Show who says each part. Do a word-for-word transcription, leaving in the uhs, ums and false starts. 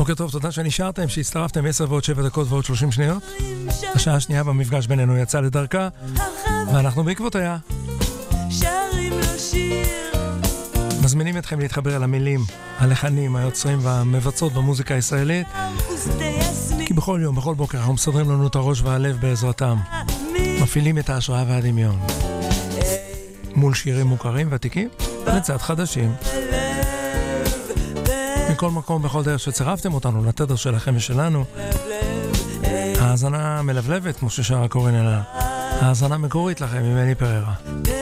Speaker 1: בוקר טוב, תודה שנשארתם, שהצטרפתם עשר ועוד שבע דקות ועוד שלושים שניות. השעה השנייה במפגש בינינו יצאה לדרכה, ואנחנו בעקבותיה מזמינים אתכם להתחבר אל המילים, הלחנים, היוצרים והמבצעות במוזיקה הישראלית, כי בכל יום, בכל בוקר אנחנו מסדרים לנו את הראש והלב בעזרתם, מפעילים את ההשראה והדמיון מול שירים מוכרים ותיקים ולצד חדשים. מכל מקום, בכל דרך שצירפתם אותנו לתדר שלכם ושלנו, האזנה מלבלבת, כמו ששרה קורין אלה, האזנה מקורית לכם ממני פררה.